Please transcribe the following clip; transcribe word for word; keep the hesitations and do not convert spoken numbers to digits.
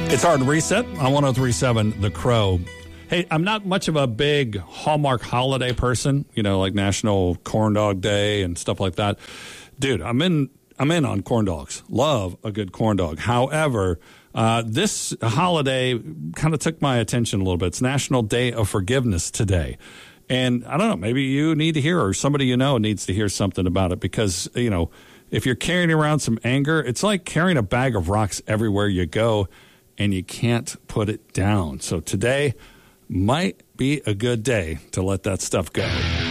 It's hard to reset on one oh three point seven The Crow. Hey, I'm not much of a big Hallmark holiday person, you know, like National Corn Dog Day and stuff like that. Dude, I'm in I'm in on corn dogs. Love a good corn dog. However, uh, this holiday kind of took my attention a little bit. It's National Day of Forgiveness today. And I don't know, maybe you need to hear, or somebody you know needs to hear something about it, because, you know, if you're carrying around some anger, it's like carrying a bag of rocks everywhere you go, and you can't put it down. So today might be a good day to let that stuff go.